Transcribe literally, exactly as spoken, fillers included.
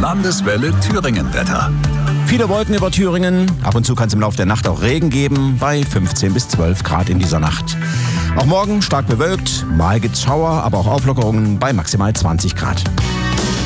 Landeswelle Thüringen-Wetter. Viele Wolken über Thüringen. Ab und zu kann es im Laufe der Nacht auch Regen geben, bei fünfzehn bis zwölf Grad in dieser Nacht. Auch morgen stark bewölkt, mal gibt's Schauer, aber auch Auflockerungen bei maximal zwanzig Grad.